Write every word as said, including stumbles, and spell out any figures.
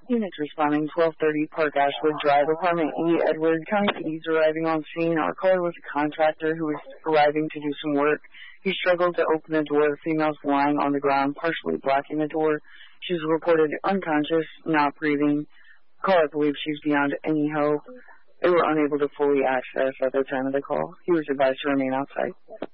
Units responding twelve thirty Park Ashwood Drive, Apartment E, Edward. County P D's arriving on scene. Our caller was a contractor who was arriving to do some work. He struggled to open the door. The female's lying on the ground, partially blocking the door. She was reported unconscious, not breathing. Caller believes she's beyond any hope. They were unable to fully access at the time of the call. He was advised to remain outside.